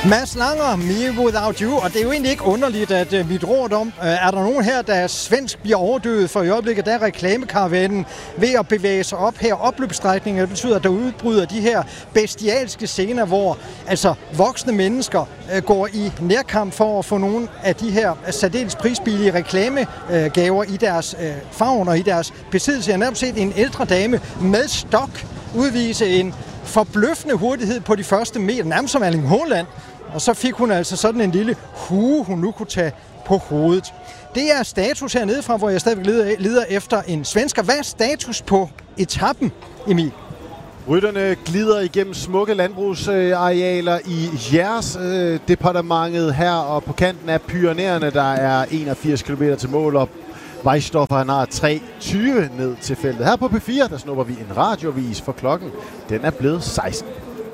Mads Langer, Me Without You, og det er jo egentlig ikke underligt, at vi drømmer om, er der nogen her, der svensk bliver overdøvet, for i øjeblikket der er reklamekaravanen ved at bevæge sig op her opløbsstrækningen. Det betyder, at der udbryder de her bestialske scener, hvor altså voksne mennesker går i nærkamp for at få nogle af de her særdeles prisbillige reklamegaver i deres favn og i deres besiddelse. Jeg har netop set en ældre dame med stok udvise en forbløffende hurtighed på de første meter, nærmest som Erling Haaland. Og så fik hun altså sådan en lille hue, hun nu kunne tage på hovedet. Det er status hernede fra, hvor jeg stadigvæk leder efter en svensker. Hvad er status på etappen, Emil? Rytterne glider igennem smukke landbrugsarealer i Jærs-departementet her, og på kanten af Pyrenæerne, der er 81 km til mål, og Weisstoffer, han har 3:20 ned til feltet. Her på P4, der snupper vi en radiovis, for klokken den er blevet 16.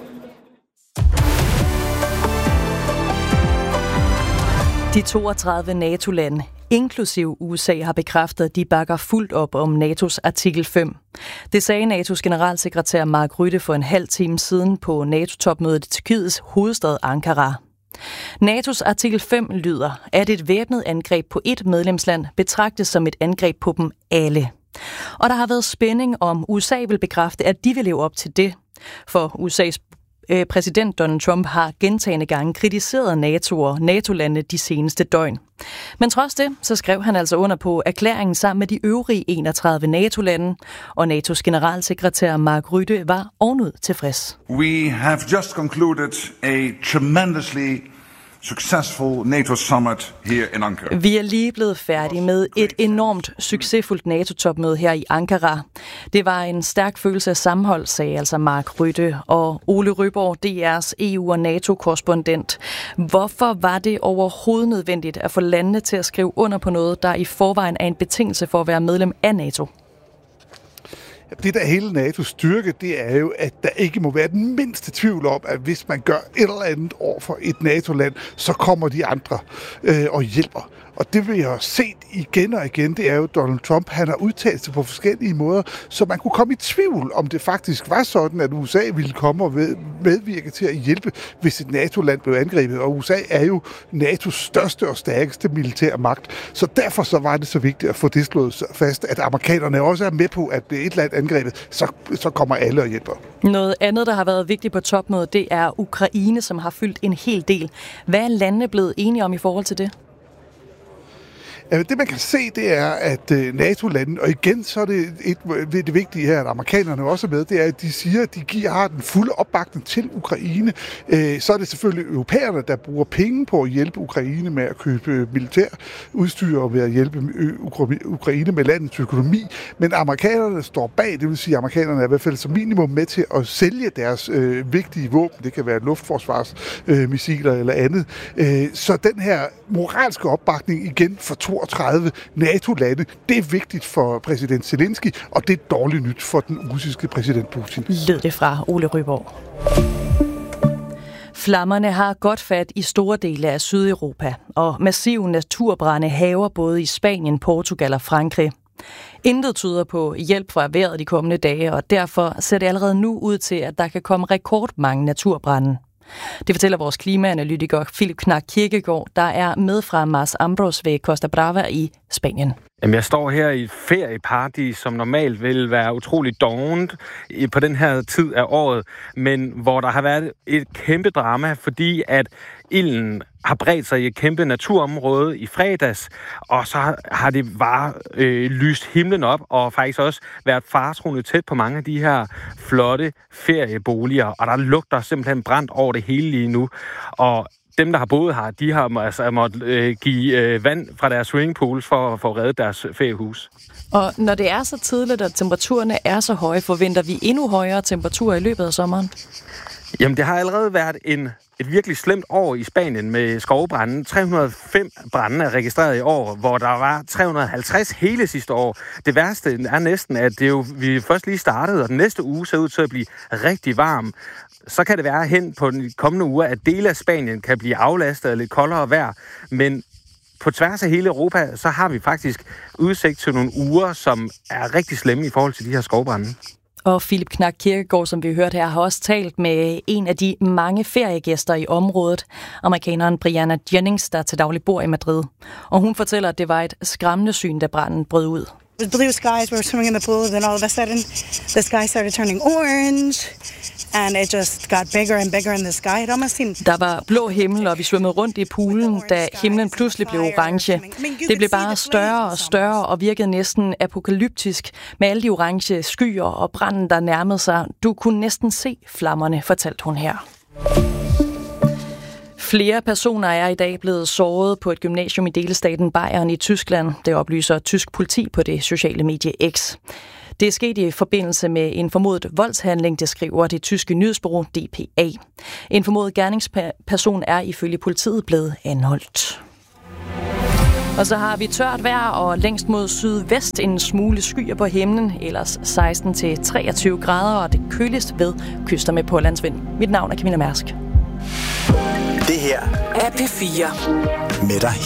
De 32 NATO-lande, inklusiv USA, har bekræftet, at de bakker fuldt op om NATO's artikel 5. Det sagde NATO's generalsekretær Mark Rutte for en halv time siden på NATO-topmødet i Tyrkiets hovedstad Ankara. NATO's artikel 5 lyder, at et væbnet angreb på et medlemsland betragtes som et angreb på dem alle. Og der har været spænding om USA vil bekræfte, at de vil leve op til det. For USA's præsident Donald Trump har gentagne gange kritiseret NATO og NATO-landene de seneste døgn. Men trods det, så skrev han altså under på erklæringen sammen med de øvrige 31 NATO-lande, og NATO's generalsekretær Mark Rutte var ovenud tilfreds. We have just concluded a tremendously successful NATO summit here in Ankara. Vi er lige blevet færdige med et enormt succesfuldt NATO-topmøde her i Ankara. Det var en stærk følelse af sammenhold, sagde altså Mark Rutte. Og Ole Røborg, DR's EU- og NATO-korrespondent. Hvorfor var det overhovedet nødvendigt at få landene til at skrive under på noget, der i forvejen er en betingelse for at være medlem af NATO? Det, der hele NATO's styrke, det er jo, at der ikke må være den mindste tvivl om, at hvis man gør et eller andet over for et NATO-land, så kommer de andre og hjælper. Og det vi har set igen og igen, det er jo Donald Trump, han har udtalt sig på forskellige måder, så man kunne komme i tvivl, om det faktisk var sådan, at USA ville komme og medvirke til at hjælpe, hvis et NATO-land blev angrebet. Og USA er jo NATO's største og stærkeste militære magt. Så derfor så var det så vigtigt at få det slået fast, at amerikanerne også er med på, at det er et land angrebet, så kommer alle og hjælper. Noget andet, der har været vigtigt på topmødet, det er Ukraine, som har fyldt en hel del. Hvad er landene blevet enige om i forhold til det? Det man kan se, det er, at NATO-landene, og igen så er det vigtige her, at amerikanerne også er med, det er, at de siger, at de har den fulde opbakning til Ukraine. Så er det selvfølgelig europæerne, der bruger penge på at hjælpe Ukraine med at købe militær udstyr og ved at hjælpe Ukraine med landets økonomi. Men amerikanerne står bag, det vil sige, at amerikanerne er i hvert fald som minimum med til at sælge deres vigtige våben. Det kan være luftforsvarsmissiler eller andet. Så den her moralske opbakning igen for 32 NATO-lande, det er vigtigt for præsident Zelensky, og det er dårligt nyt for den russiske præsident Putin. Lød det fra Ole Røborg. Flammerne har godt fat i store dele af Sydeuropa, og massive naturbrande hærger både i Spanien, Portugal og Frankrig. Intet tyder på hjælp fra vejret de kommende dage, og derfor ser det allerede nu ud til, at der kan komme rekordmange naturbrande. Det fortæller vores klimaanalytiker Philip Knack Kirkegaard, der er med fra Mas Ambros ved Costa Brava i Spanien. Jamen, jeg står her i et ferieparadis, som normalt vil være utroligt dovent på den her tid af året, men hvor der har været et kæmpe drama, fordi at ilden har bredt sig i et kæmpe naturområde i fredags, og så har det bare lyst himlen op, og faktisk også været faretruende tæt på mange af de her flotte ferieboliger, og der lugter simpelthen brændt over det hele lige nu, og dem, der har boet her, de har altså måttet give vand fra deres swimmingpools for at redde deres feriehus. Og når det er så tidligt, at temperaturerne er så høje, forventer vi endnu højere temperaturer i løbet af sommeren? Jamen, det har allerede været et virkelig slemt år i Spanien med skovbrande. 305 brande er registreret i år, hvor der var 350 hele sidste år. Det værste er næsten, at vi først lige startede, og den næste uge ser ud til at blive rigtig varm. Så kan det være hen på den kommende uge, at dele af Spanien kan blive aflastet af lidt koldere vejr, men på tværs af hele Europa, så har vi faktisk udsigt til nogle uger, som er rigtig slemme i forhold til de her skovbrande. Og Philip Knak Kirkegaard, som vi hørte her, har også talt med en af de mange feriegæster i området, amerikaneren Brianna Jennings, der til daglig bor i Madrid. Og hun fortæller, at det var et skræmmende syn, da branden brød ud. The blue skies, we were swimming in the pool, then all of a sudden the sky started turning orange, and it just got bigger and bigger in the sky. It almost seemed... Der var blå himmel, og vi svømmede rundt i poolen, da himlen pludselig blev orange. Det blev bare større og større og virkede næsten apokalyptisk med alle de orange skyer og branden, der nærmede sig. Du kunne næsten se flammerne, fortalte hun her. Flere personer er i dag blevet såret på et gymnasium i delstaten Bayern i Tyskland. Det oplyser tysk politi på det sociale medie X. Det er sket i forbindelse med en formodet voldshandling, det skriver det tyske nyhedsbureau DPA. En formodet gerningsperson er ifølge politiet blevet anholdt. Og så har vi tørt vejr og længst mod sydvest en smule skyer på himlen, ellers 16-23 grader, og det køligst ved kyster med pålandsvind. Mit navn er Camilla Mærsk. Det her er P4 med dig